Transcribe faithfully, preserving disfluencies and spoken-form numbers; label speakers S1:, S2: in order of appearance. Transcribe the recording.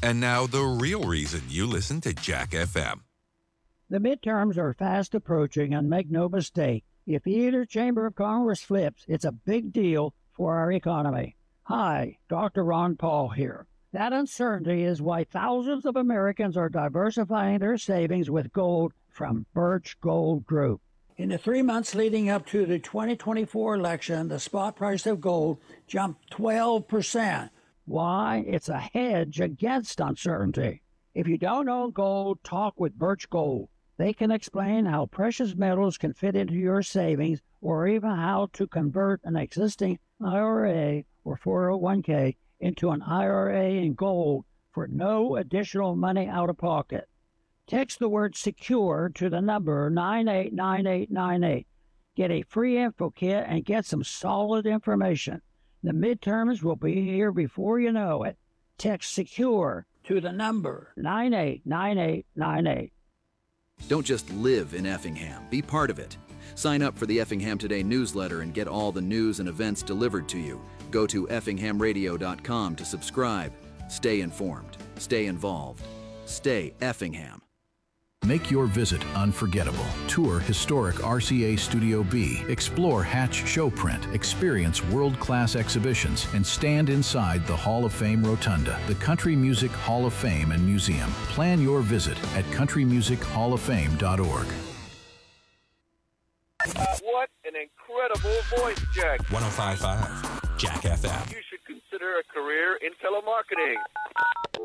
S1: And now the real reason you listen to Jack F M.
S2: The midterms are fast approaching, and make no mistake, if either chamber of Congress flips, it's a big deal for our economy. Hi, Doctor Ron Paul here. That uncertainty is why thousands of Americans are diversifying their savings with gold from Birch Gold Group. In the three months leading up to the twenty twenty-four election, the spot price of gold jumped twelve percent. Why? It's a hedge against uncertainty. If you don't own gold, talk with Birch Gold. They can explain how precious metals can fit into your savings, or even how to convert an existing I R A or four oh one k into an I R A in gold for no additional money out of pocket. Text the word SECURE to the number nine eight nine eight nine eight. Get a free info kit and get some solid information. The midterms will be here before you know it. Text SECURE to the number nine eight nine eight nine eight.
S3: Don't just live in Effingham, be part of it. Sign up for the Effingham Today newsletter and get all the news and events delivered to you. Go to effingham radio dot com to subscribe. Stay informed, stay involved, stay Effingham.
S4: Make your visit unforgettable. Tour historic R C A Studio B. Explore Hatch Showprint. Experience world-class exhibitions and stand inside the Hall of Fame Rotunda, the Country Music Hall of Fame and Museum. Plan your visit at country music hall of fame dot org.
S5: What an incredible voice, Jack.
S1: one oh five point five Jack F M.
S5: You should consider a career in telemarketing.